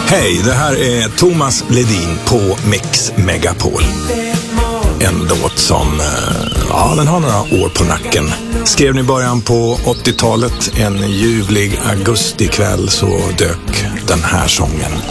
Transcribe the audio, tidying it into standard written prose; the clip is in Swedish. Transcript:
Hej, det här är Thomas Ledin på Mix Megapol. En låt som, den har några år på nacken. Skrev ni början på 80-talet, en ljuvlig augustikväll så dök den här sången